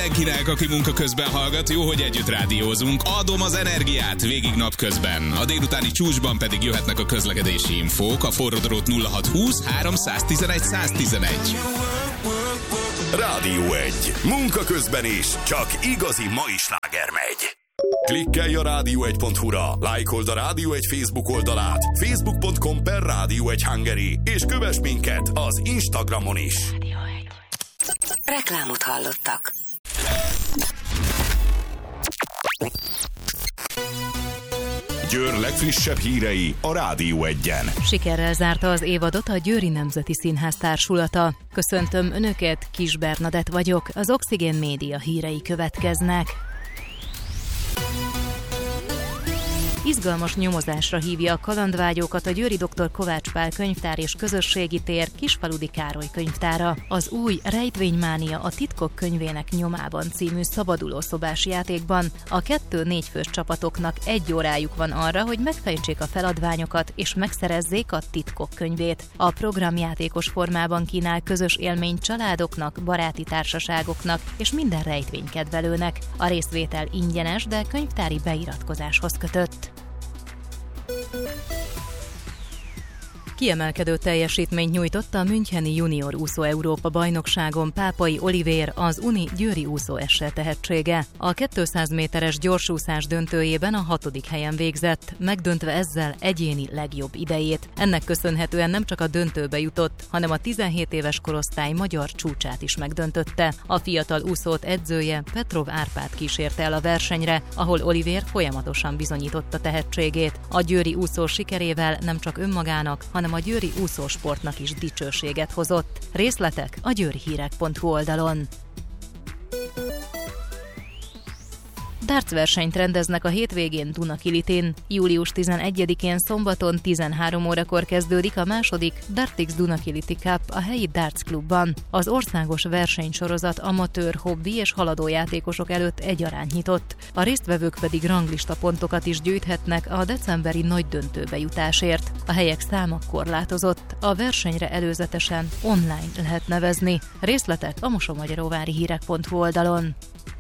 mindenkinek, aki munka közben hallgat, jó, hogy együtt rádiózunk. Adom az energiát végig napközben. A délutáni csúcsban pedig jöhetnek a közlekedési infók. A forródrót 0620 311 111. Rádió 1. Munka közben is, csak igazi mai sláger megy. Klikkelj a rádió1.hu-ra, lájkold a Rádió 1 Facebook oldalát, facebook.com/Rádió 1 Hungary, és kövess minket az Instagramon is. Reklámot hallottak. Győr legfrissebb hírei a Rádió 1-en. Sikerrel zárta az évadot a Győri Nemzeti Színház társulata. Köszöntöm Önöket, Kis Bernadett vagyok, az Oxigén Média hírei következnek. Izgalmas nyomozásra hívja a kalandvágyókat a győri Dr. Kovács Pál könyvtár és közösségi tér Kisfaludy Károly könyvtára. Az új Rejtvénymánia a titkok könyvének nyomában című szabadulószobás játékban a 2-4 fős csapatoknak 1 órájuk van arra, hogy megfejtsék a feladványokat és megszerezzék a titkok könyvét. A program játékos formában kínál közös élményt családoknak, baráti társaságoknak és minden rejtvénykedvelőnek. A részvétel ingyenes, de könyvtári beiratkozáshoz kötött. Kiemelkedő teljesítményt nyújtott a müncheni junior úszó Európa bajnokságon Pápai Olivér, az Uni győri úszóesse tehetsége. A 200 méteres gyorsúszás döntőjében a 6. helyen végzett, megdöntve ezzel egyéni legjobb idejét. Ennek köszönhetően nem csak a döntőbe jutott, hanem a 17 éves korosztály magyar csúcsát is megdöntötte. A fiatal úszót edzője Petrov Árpád kísérte el a versenyre, ahol Olivér folyamatosan bizonyította tehetségét. A győri úszó sikerével nem csak önmagának, hanem a győri úszósportnak is dicsőséget hozott. Részletek a győrihírek.hu oldalon. Darts versenyt rendeznek a hétvégén Dunakilitin. Július 11-én szombaton 13 órakor kezdődik a második Dartix Dunakility Cup a helyi darts klubban. Az országos versenysorozat amatőr, hobbi és haladójátékosok előtt egyaránt nyitott. A résztvevők pedig ranglista pontokat is gyűjthetnek a decemberi nagy döntőbe jutásért. A helyek száma korlátozott, a versenyre előzetesen online lehet nevezni. Részletek a mosonmagyaróvári hírek.hu oldalon.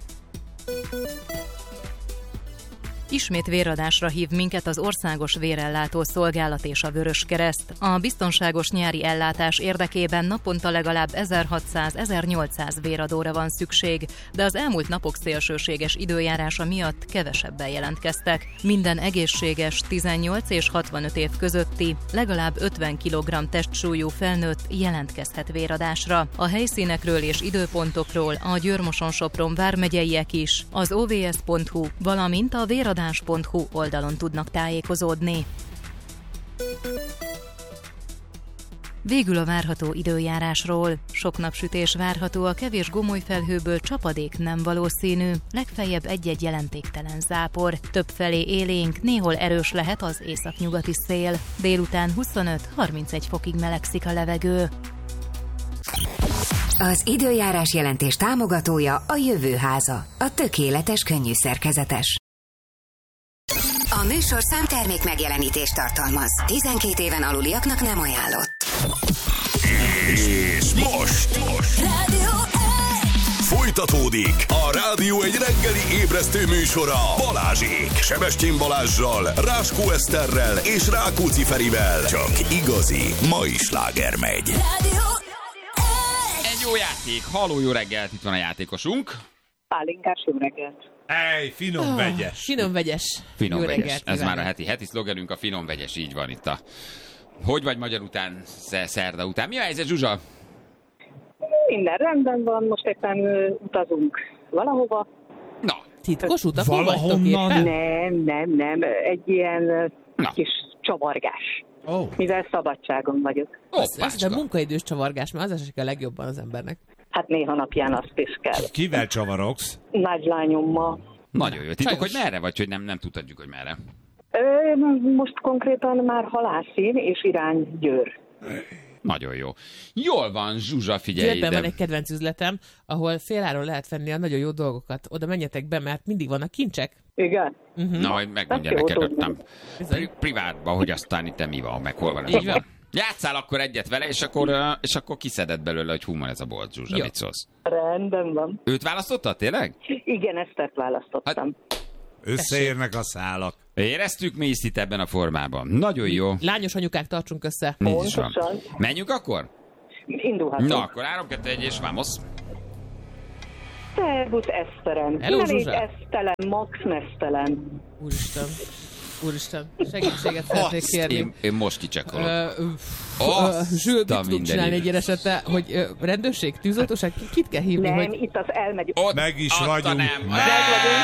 Ismét véradásra hív minket az Országos Vérellátó Szolgálat és a Vöröskereszt. A biztonságos nyári ellátás érdekében naponta legalább 1600-1800 véradóra van szükség, de az elmúlt napok szélsőséges időjárása miatt kevesebben jelentkeztek. Minden egészséges 18 és 65 év közötti, legalább 50 kg testsúlyú felnőtt jelentkezhet véradásra. A helyszínekről és időpontokról a Győr-Moson-Sopron vármegyeiek is, az ovs.hu, valamint a véradás.hu oldalon tudnak tájékozódni. Végül a várható időjárásról. Sok napsütés várható, a kevés gomolyfelhőből csapadék nem valószínű, legfeljebb egy-egy jelentéktelen zápor. Többfelé élénk, néhol erős lehet az északnyugati szél. Délután 25-31 fokig melegszik a levegő. Az időjárás jelentés támogatója a Jövőháza, a tökéletes könnyű szerkezetes. A műsorszám termék megjelenítést tartalmaz. 12 éven aluliaknak nem ajánlott. És most folytatódik a Rádió 1 reggeli ébresztő műsora Balázsék. Sebestyén Balázssal, Ráskó Eszterrel és Rákóczi Ferivel. Csak igazi mai sláger megy. Egy jó játék. Halló, jó reggelt, itt van a játékosunk. Pálinkás, jó reggelt. Ej, finom vegyes. Finom vegyes. Finom Jó vegyes. reggelt, Ez kívánok. már a heti szlogenünk, a finom vegyes, így van itt a... Hogy vagy magyar után, szerda után? Mi a helyzet, Zsuzsa? Minden rendben van, most éppen utazunk valahova. Na, Titkos utakon vagytok Valahonnan? éppen? Nem, egy ilyen Na. kis csavargás, Oh. mivel szabadságon vagyok. Ez de hoppácska. munkaidős csavargás, mert az esik a legjobban az embernek. Hát néha napján azt is kell. Kivel csavarogsz? Nagylányommal. Nagyon jó. Titok, Sajnos. hogy merre vagy, hogy nem tudhatjuk, hogy merre. Most konkrétan már Halászín és irány Győr. Nagyon jó. Jól van, Zsuzsa, figyelj Győrben van ide. egy kedvenc üzletem, ahol féláron lehet venni a nagyon jó dolgokat. Oda menjetek be, mert mindig vannak kincsek. Igen? Na, majd megmondja Hát jó, neked, tudni. nem privátban, hogy aztán itt mi van, meg hol van ez. Így van. Játsszál akkor egyet vele, és akkor kiszeded belőle, hogy hú, van ez a bolt, Zsuzsa, mit szólsz? Rendben van. Őt választottad, tényleg? Igen, Esztert választottam. Összeérnek a szálak. Éreztük mi is itt ebben a formában. Nagyon jó. Lányos anyukák, tartsunk össze. Így is van. Pontosan. Menjünk akkor? Indulhatunk. Na, akkor 3, 2, 1 és vamos. Szervusz, Eszterem. Hello, Elég Zsuzsa. esztelen, max mesztelen. Úristen, segítséget szeretnék kérni. Én most kicsekolok. Zsül, mit a tudunk minden csinálni egy évet. ilyen esetre, hogy rendőrség, tűzoltóság, kit kell hívni? Nem, Hogy... itt az elmegyünk. Ott Meg is adta vagyunk. Nem. Meg vagyunk.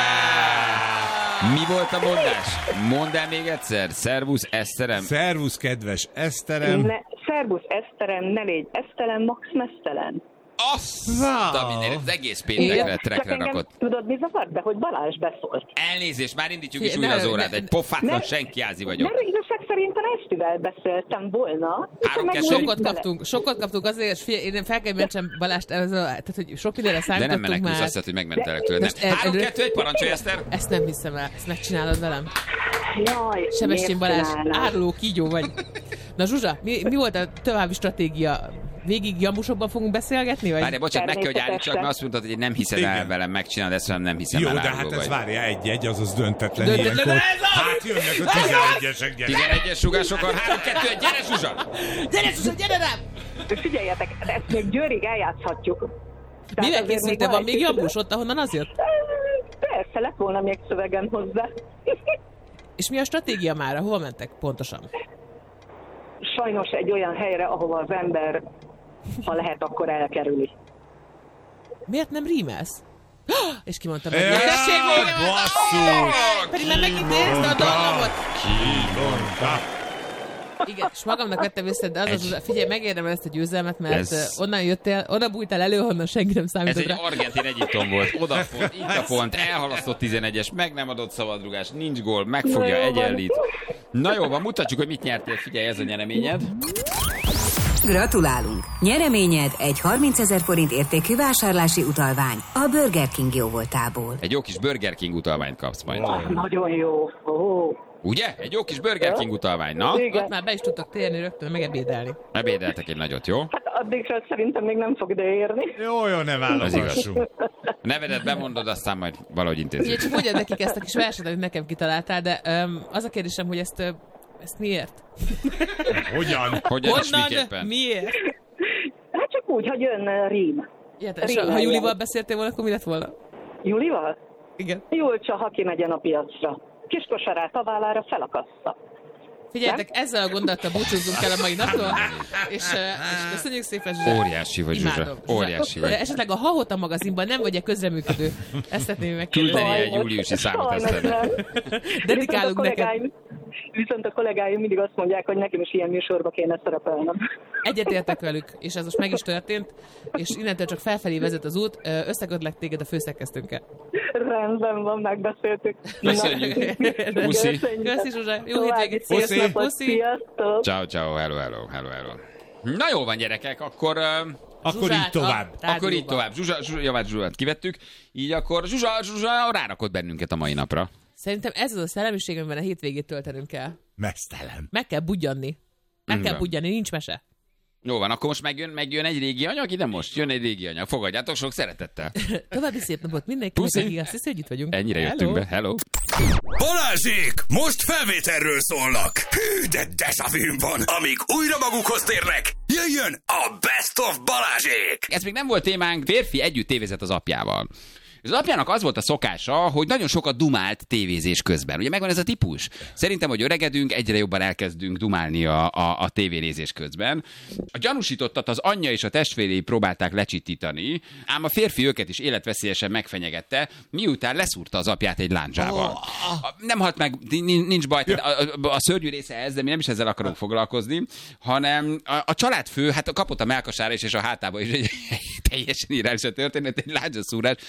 Mi volt a mondás? Mondd el még egyszer. Szervusz, Eszterem. Szervusz, kedves Eszterem. Szervusz, Eszterem, ne légy esztelen, max mesztelen. Azt a minden, az egész péntekre Csak trekre engem rakott. tudod, mi zavart be, hogy Balázs beszólt. Elnézést, már indítjuk is Ne, újra az ne, órát. ne, Egy pofátlan ne. senkiázi vagyok. Mert igazság szerint a Esztivel beszéltem volna. Három, Meg kettő. most Sokat kaptunk azért, figyelj, én fel kell mentsem Balást, tehát hogy sok mindenre De nem számítottunk menekülsz, már. azt hogy megmentelek tőled. Nem. Most 3, 2, 1, parancsolj, Eszter! Ezt nem hiszem el, ezt megcsinálod velem. Jaj, Sebestyén miért Balázs, csinálnád? áruló kígyó vagy. Na Zsuzsa, mi volt a további stratégia? Végig jamusokban fogunk beszélgetni? Vagy? Várjál, bocsánat, meg kell, hogy állítsak, Természetesen. mert azt mondtad, hogy nem hiszed el Igen. velem, megcsinálod, ezt nem hiszem Jó, el, de áruló hát ez vagy. várja egy, azaz döntetlen Döntetlen, ilyenkor. ez az! Hát jönnek a 11-esek, gyere. 11-es rugásokon, 3, 2, 1, gyere, Zsuzsa! Gyere Zsuzsa, gyere rám! Figyeljetek, ezt még Győrig eljátszhatjuk. Tehát Mivel azért készült, de van egy még kicsit- jamus ott, ahonnan az jött? Persze, lett volna még szövegem hozzá. És mi a stratégia mára? Hol mentek pontosan? Sajnos egy olyan helyre, ahova az ember, ha lehet, akkor elkerüli. Miért nem rímelsz? És kimondtam meg. Ja, Tessék, még basszus! pedig már megint nézd a dallamot! Kivonta. Igen, és magamnak vettem észre, de az, figyelj, megérdemel ezt a győzelmet, mert Ez- onnan jöttél, onnan bújtál elő, honnan senki nem Ez számított egy rá. argentin Egyiptom volt. Oda pont, itt a pont, elhalasztott 11-es, meg nem adott szabadrugás, nincs gól, megfogja, Na jó van. egyenlít. Na jó van, mutatjuk, hogy mit nyertél. Figyelj, ez a nyereményed. Gratulálunk! Nyereményed egy 30 000 forint értékű vásárlási utalvány a Burger King jóvoltából. Egy jó kis Burger King utalványt kapsz majd. Nagyon jó. Oh. Ugye? Egy jó kis Burger King utalvány, na? Igen. Ott már be is tudtak térni rögtön, megebédelni. Ebédeltek egy nagyot, jó? Hát addigra szerintem még nem fog ide érni. Jó, nem válogassunk. A nevedet bemondod, aztán majd valahogy Ugye intézzük. csak mondjad nekik ezt a kis verset, amit nekem kitaláltál, de az a kérdésem, hogy ezt miért? Hogyan? Hogyan és miképpen? Honnan? Miért? Hát csak úgy, hogy jön rím. Érted? És ha Julival beszéltél volna, akkor mi lett volna? Julival? Igen. Julcsa, ha kimegyen a piacra. Kiskosarát a vállára felakaszta. Figyeljetek, ezzel a gondolattal búcsúzzunk el a mai napról, és köszönjük szépen, Zsuzsa. Óriási vagy, Zsuzsa. Imádom. Óriási vagy. Esetleg a Hahota magazinban nem vagy-e közreműködő? Ezt szeretném megkérdezni. Küldeni egy júliusi számot Eszternek. Dedikálunk neked. Viszont a kollégáim mindig azt mondják, hogy nekem is ilyen műsorba kéne szerepelnem. Egyetértek velük, és ez most meg is történt, és innentől csak felfelé vezet az út, összekötlek téged a főszerkesztőnkkel. Rendben van, megbeszéltük. Köszönjük. Puszi. Köszi, Zsuzsa. Jó További hétvégét. szép Puszi. napot. Puszi. Sziasztok. Ciao, ciao, hello. Na jó van, gyerekek, akkor Így tovább. Akkor így tovább. Zsuzsát kivettük, így akkor Zsuzsa rárakott bennünket a mai napra. Szerintem ez az a szellemiség, amiben a hétvégét töltenünk kell. Mesztelen. Meg kell budjanni. Meg kell Igen. budjanni, nincs mese. Jó van, akkor most megjön egy régi anyag, ide most jön egy régi anyag. Fogadjátok sok szeretettel. További szép napot mindenkinek, Puszi. aki azt hiszi, hogy itt vagyunk. Ennyire Hello. jöttünk be. Hello. Balázsék, most felvételről szólnak. Hű, de deszavűn van. Amíg újra magukhoz térnek, jöjjön a Best of Balázsék. Ez még nem volt témánk, férfi együtt tévézett az apjával. Az apjának az volt a szokása, hogy nagyon sokat dumált tévézés közben. Ugye megvan ez a típus? Szerintem, hogy öregedünk, egyre jobban elkezdünk dumálni a tévénézés közben. A gyanúsítottat az anyja és a testvéréi próbálták lecsitítani, ám a férfi őket is életveszélyesen megfenyegette, miután leszúrta az apját egy lándzsával. Nem halt meg, nincs baj, a szörnyű része ez, de mi nem is ezzel akarunk foglalkozni, hanem a családfő, hát kapott a mellkasára is és a hátába is egy teljesen irányos történet, egy lándzsaszúrás.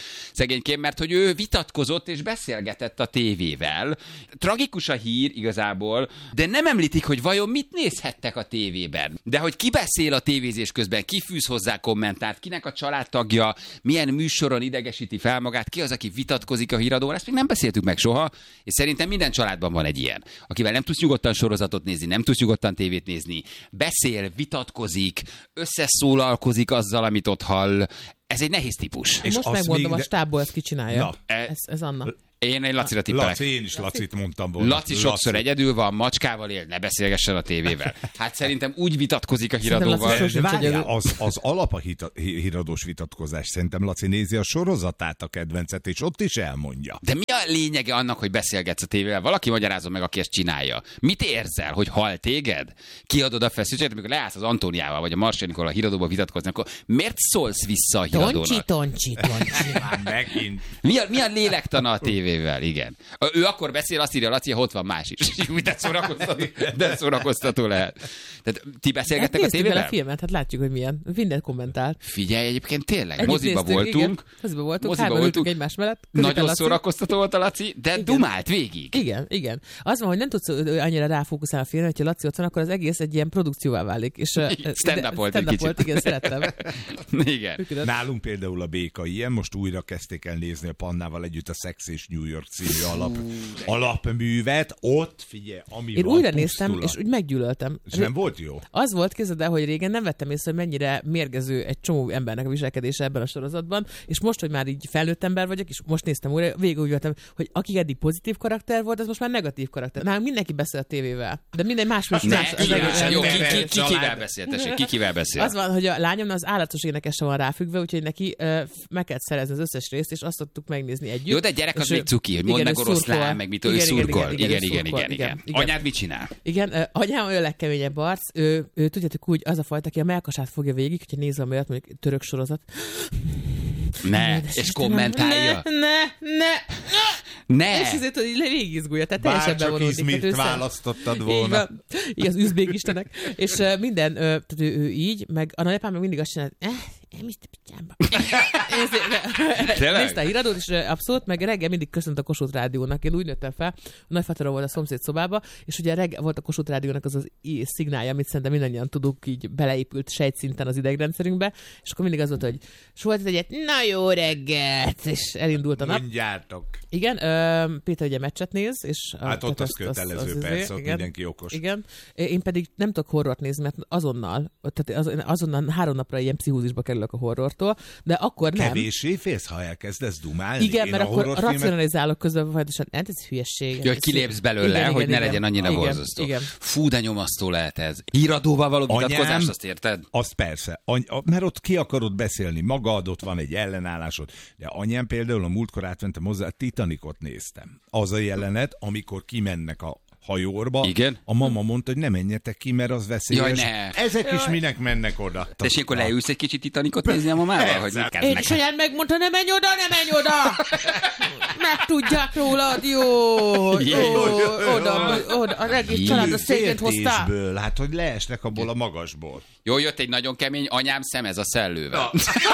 szegényként, mert hogy ő vitatkozott és beszélgetett a tévével. Tragikus a hír igazából, de nem említik, hogy vajon mit nézhettek a tévében. De hogy ki beszél a tévézés közben, ki fűz hozzá kommentárt, kinek a családtagja, milyen műsoron idegesíti fel magát, ki az, aki vitatkozik a híradóval, ezt még nem beszéltük meg soha, és szerintem minden családban van egy ilyen, akivel nem tudsz nyugodtan sorozatot nézni, nem tudsz nyugodtan tévét nézni, beszél, vitatkozik, összeszólalkozik azzal, amit ott hall. Ez egy nehéz típus. És most megmondom, a stábból ezt ki csinálja. Ez Anna. Én Lacira tippelek. Laci, én is Lacit mondtam volna. Laci sokszor egyedül van, macskával él, ne beszélgessen a tévével. Hát szerintem úgy vitatkozik a híradóval. De várjál, az alap a híradós vitatkozás. Szerintem Laci nézi a sorozatát, a kedvencet, és ott is elmondja. De mi a lényege annak, hogy beszélgetsz a tévével? Valaki magyarázza meg, aki ezt csinálja. Mit érzel, hogy hal téged? Kiadod a feszültséget, amikor leállsz az Antóniával, vagy a Marsianikol a híradóba vitatkozni, akkor miért szólsz vissza a híradónak? Toncsi. Megint. Mi a lélektana a tévével? Igen. Ő akkor beszél, azt írja Laci, ott van más is. De szórakoztató lehet. Tehát ti beszélgettek a tévével? A filmet, hát látjuk, hogy milyen. Mindent kommentált. Figyelj, egyébként tényleg. Moziba voltunk. Hárman ültünk egymás mellett. Nagyon szórakoztató volt a Laci, de dumált végig. Igen. Az van, hogy nem tudsz annyira ráfókuszálni a filmre, hogyha Laci ott van, akkor az egész egy ilyen produkcióvá válik. Stand-up volt egy kicsit. Igen, szerettem. Igen. Nálunk például a Béka ilyen, most újra kezdték el nézni a Pannával együtt a Sex és New York című alapművet. Ott, figyelj, ami én újra néztem, és úgy meggyűlöltem. És nem volt jó? Az volt, képzeld el, hogy régen nem vettem észre, hogy mennyire mérgező egy csomó embernek a viselkedése ebben a sorozatban, és most, hogy már így felnőtt ember vagyok, és most néztem újra, végül úgy voltam, hogy aki eddig pozitív karakter volt, az most már negatív karakter. Nálunk mindenki beszél a tévével. De minden más. Kikivel beszél? Kikivel beszél? Az van, hogy a lányom az állatos énekese van ráfüggve, úgyhogy neki meg kell szerezni az összes részt, és azt tudtuk megnézni együtt. Jó, de gyerek az még cuki, hogy mondd meg oroszlán, meg mit, ő szurkol. Igen. Anyád mit csinál? Igen, anyám olyan legkeményebb arc, ő tudjátok úgy, az a fajta, aki a melkasát fogja végig, hogyha nézem olyat, mondjuk török sorozat. Ne, és kommentálja. Ne. És ezért, hogy végigizgulja, tehát teljesen bevonódik. Bárcsak Izmirt választottad volna. Így az üzbék istenek. És minden, tehát ő így, meg a nagyapám meg mindig azt csinál, Mr. Picsámba. Nézte a híradót, és abszolút, meg reggel mindig köszönt a Kossuth Rádiónak. Én úgy nőttem fel, a nagyfaterom volt a szomszéd szobába, és ugye reggel volt a Kossuth Rádiónak az szignálja, amit szerintem mindannyian tudunk, így beleépült sejtszinten az idegrendszerünkbe, és akkor mindig az volt, hogy volt egyet, na jó reggelt, és elindult a nap. Mondjátok. Igen, Péter ugye meccset néz, és... Hát ott az kötelező, persze, ott mindenki okos. Igen, én pedig nem tudok horrort nézni, mert azonnal 3 napra ilyen pszichózisba kerülök a horrortól, de akkor nem. Kevéssé félsz, ha elkezdesz dumálni? Igen, mert akkor racionalizálok közben, folyamatosan, ez hülyesség. Hogy kilépsz belőle, hogy ne legyen annyira borzasztó. Fú, de nyomasztó lehet ez. Híradóval való vitatkozást, azt érted? Azt persze, mert ott ki akarod beszélni magad, ott van egy ellenállásod. De anyám például a múltkor átmentem hozzá, Titanicot néztem. Az a jelenet, amikor kimennek a hajóba. Igen? A mama mondta, hogy ne menjetek ki, mert az veszélyes. Jaj, ne. Ezek is minek mennek oda? És akkor leülsz egy kicsit Titanicot nézni a mamával? Hogy én is olyan megmondta, ne menj oda! Megtudják rólad, jó! Oda, a egész család a széket hoztál. Hát, hogy leesnek abból a magasból. Jó, jött egy nagyon kemény anyám szemez a szellővel.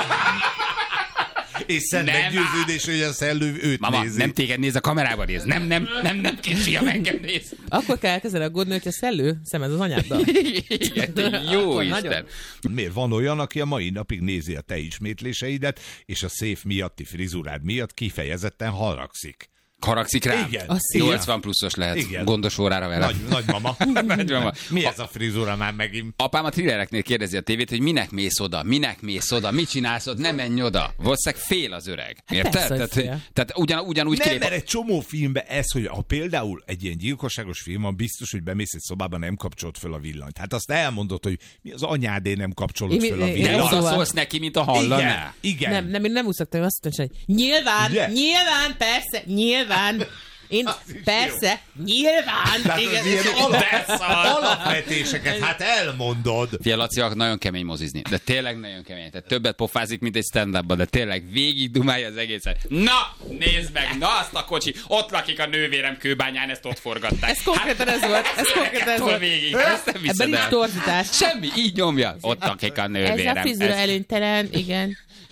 És szent meggyőződés, hogy a szellő őt mama, nézi. nem téged néz, a kamerában néz. Nem, kisfiam, engem néz. Akkor kell elkezdeni aggódni, hogy a szellő szemez az anyáddal. Jó Isten. Miért van olyan, aki a mai napig nézi a te ismétléseidet, és a szép miatti frizurád miatt kifejezetten haragszik? Haragszik rám? Igen. 80 pluszos lehet. Igen. Gondos órára vele. Nagymama. Nagymama. Mi ez a frizura már megint? Apám a thrillereknél kérdezi a tévét, hogy minek mész oda, mit csinálsz ott, ne menj oda. Valószínűleg fél az öreg. Érted? Tehát ugyanúgy nem, mert egy csomó filmben ez, hogy ha például egy ilyen gyilkosságos film van, biztos, hogy bemész egy szobába, nem kapcsolod fel a villanyt. Hát azt elmondod, hogy mi az anyádé nem kapcsolod fel a villanyt. De oda szólsz neki, mint a hallaná. Igen. Nem úszaktam, azt mondtam, hogy nyilván, persze, nyilván. Én persze, nyilván. Tehát az ilyen alapvetéseket, hát elmondod. Fia, Laci, nagyon kemény mozizni, de tényleg nagyon kemény. Tehát többet pofázik, mint egy stand-upban, de tényleg végig dumálja az egészet. Na, nézd meg, na azt a kocsi, ott lakik a nővérem Kőbányán, ezt ott forgatták. Ez konkrétan ez volt. Végig, ezt nem viszed el. Torzítás. Semmi, így nyomja. Ott lakik a nővérem. Ez a frizura előnytelen, igen.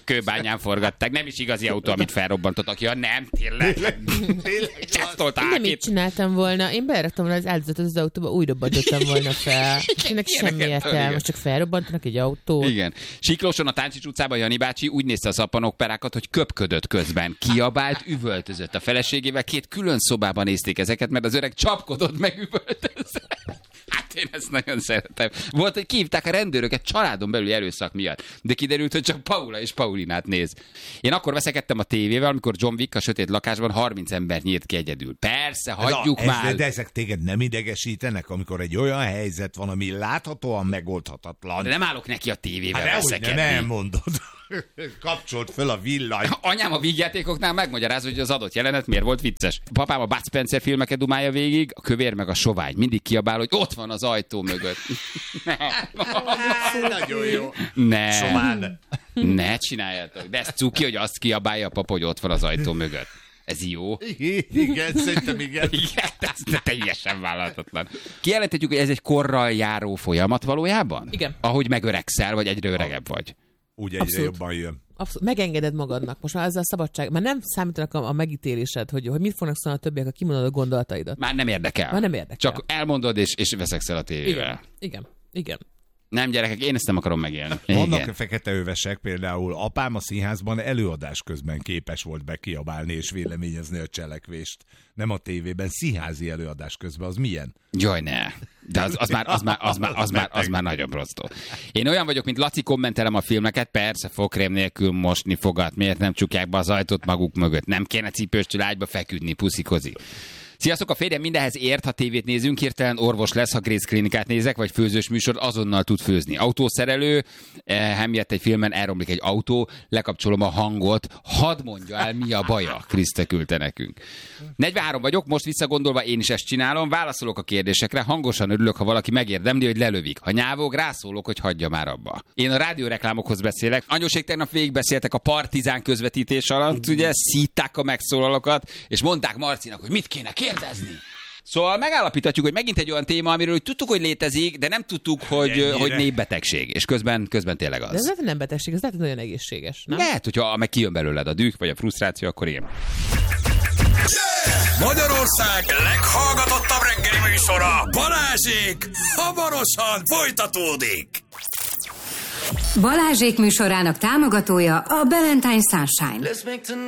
Kőbányán forgatták. Nem is igazi autó, amit felrobbantottak. Ja, nem, tényleg. Nem így csináltam volna. Én beraktam volna az áldozatot az autóba, úgy robbantottam volna fel. Ennek semmi értelme, most csak felrobbantanak egy autót. Igen. Siklóson a Táncsics utcában Jani bácsi úgy nézte a szappanokperákat, hogy köpködött közben. Kiabált, üvöltözött a feleségével, 2 külön szobában nézték ezeket, mert az öreg csapkodott meg üvöltözött. Hát én ezt nagyon szeretem. Volt, hogy kihívták a rendőröket családon belüli erőszak miatt, de kiderült, hogy csak Paula és Paulinát néz. Én akkor veszekedtem a tévével, amikor John Wick a sötét lakásban 30 embert nyírt ki egyedül. Persze, hagyjuk már. De ezek téged nem idegesítenek, amikor egy olyan helyzet van, ami láthatóan megoldhatatlan. De nem állok neki a tévével veszekedni. Nem mondod. Kapcsolt föl a villany. Anyám a vígjátékoknál megmagyarázza, hogy az adott jelenet miért volt vicces. Papám a Bud Spencer filmeket dumálja végig, a kövér meg a sovány. Mindig kiabál, hogy ott van az ajtó mögött. Nagyon jó. Ne csináljátok. De ez cuki, hogy azt kiabálja a papa, hogy ott van az ajtó mögött. Ez jó? Igen, szerintem igen. Igen, ez teljesen vállalhatatlan. Kijelenthetjük, hogy ez egy korral járó folyamat valójában? Igen. Ahogy megöregszel, vagy egyre öregebb vagy. Úgy egyre jobban jön. Abszolút. Megengeded magadnak. Most már ezzel a szabadság. Már nem számítanak a megítélésed, hogy mit fognak szólni a többiek, ha kimondod a gondolataidat. Már nem érdekel. Csak elmondod, és veszekszel a tévével. Igen. Nem, gyerekek, én ezt nem akarom megélni. Vannak a fekete övesek, például apám a színházban előadás közben képes volt bekiabálni és véleményezni a cselekvést. Nem a tévében, színházi előadás közben. Az milyen? Jaj, ne. De az már nagyon prostó. Én olyan vagyok, mint Laci, kommentelem a filmeket, persze fogkrém nélkül mosni fogat, miért nem csukják be az ajtót maguk mögött, nem kéne cipőstől ágyba feküdni, puszikozik. Sziasztok, a férjem mindenhez ért, ha tévét nézünk, hirtelen orvos lesz, ha Grace Klinikát nézek, vagy főzős műsor, azonnal tud főzni. Autószerelő, emiatt egy filmben elromlik egy autó, lekapcsolom a hangot, hadd mondja el, mi a baja, Kriszte küldte nekünk. 43 vagyok, most visszagondolva én is ezt csinálom, válaszolok a kérdésekre, hangosan örülök, ha valaki megérdemli, hogy lelövik. Ha nyávog, rászólok, hogy hagyja már abba. Én a rádióreklámokhoz beszélek. Anyósék tegnap végigbeszéltek a Partizán közvetítés alatt, ugye, szítták a megszólalókat, és mondták Marcinak, hogy mit kéne kérdezni. Szóval megállapíthatjuk, hogy megint egy olyan téma, amiről úgy tudtuk, hogy létezik, de nem tudtuk, hogy népbetegség. És közben tényleg az. De ez lehet, nem betegség, ez lehet, hogy nagyon egészséges, nem? Lehet, hogyha meg kijön belőled a düh, vagy a frusztráció, akkor igen. Magyarország leghallgatottabb reggeli műsora, Balázsék, hamarosan folytatódik. Balázsék műsorának támogatója a Valentine Sunshine.